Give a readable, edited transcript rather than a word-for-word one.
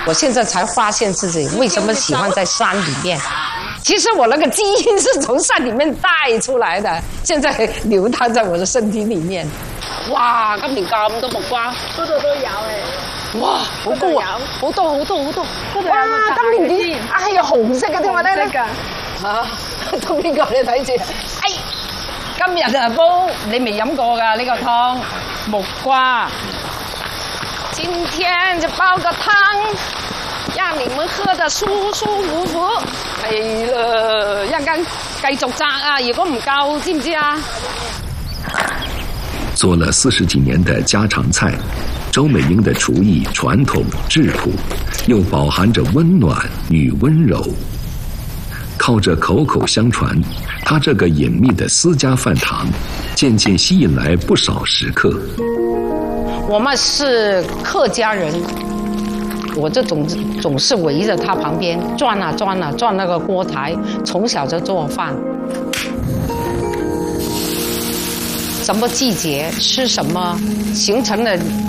我现在才发现自己为什么喜欢在山里面。其實我那個基因是從山裡面帶出來的，現在流淌在我的身體裡面。哇！今年咁多木瓜， 嗰度都有誒。 哇！好高啊！好多好多好多！哇！今年啲係有紅色嘅添啊！紅色㗎嚇，到邊個你睇住？哎，今日啊煲你未飲過㗎呢個湯木瓜。今天就煲個湯。讓你們喝得舒舒服服。係啦，一陣間繼續摘啊！如果唔夠，知唔知啊？ 做了40幾年的家常菜，周美英的廚藝傳統質樸，又飽含着溫暖與溫柔。靠着口口相傳，她這個隱秘的私家飯堂，漸漸吸引來不少食客。 我們是客家人。我就總是圍着他旁邊轉啊轉啊轉那個鍋台，從小就做飯。什麼季節吃什麼，形成了